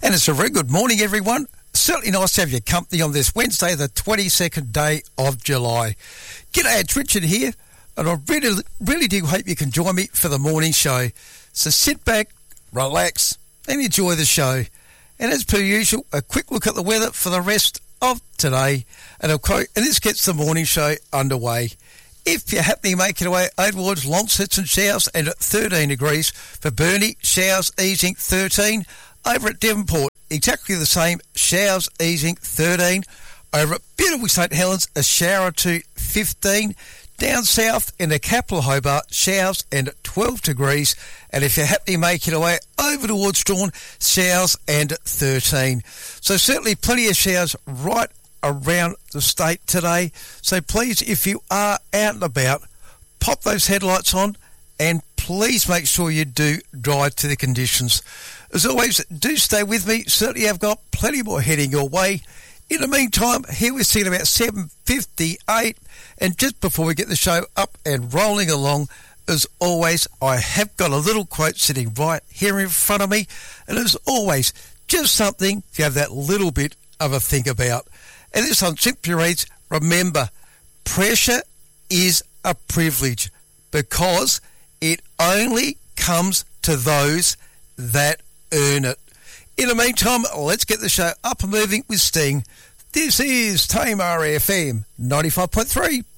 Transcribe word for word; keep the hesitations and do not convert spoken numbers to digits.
And it's a very good morning, everyone. Certainly nice to have your company on this Wednesday, the twenty-second day of July. G'day, it's Richard here, and I really, really do hope you can join me for the morning show. So sit back, relax, and enjoy the show. And as per usual, a quick look at the weather for the rest of today, and I'll quote, and this gets the morning show underway. If you're happening to make it away over towards Launceston and showers and at thirteen degrees. For Burnie, showers easing thirteen. Over at Devonport, exactly the same, showers easing thirteen. Over at beautiful St Helens, a shower to fifteen. Down south in the capital Hobart, showers and twelve degrees. And if you're happening to make it away over towards Strawn, showers and thirteen. So certainly plenty of showers right around the state today. So please, if you are out and about, pop those headlights on and please make sure you do drive to the conditions. As always, do stay with me. Certainly I've got plenty more heading your way. In the meantime, here we're sitting about seven fifty-eight, and just before we get the show up and rolling along, as always, I have got a little quote sitting right here in front of me, and as always, just something to have that little bit of a think about. And this one simply reads, remember, pressure is a privilege because it only comes to those that earn it. In the meantime, let's get the show up and moving with Sting. This is Tamar F M ninety-five point three.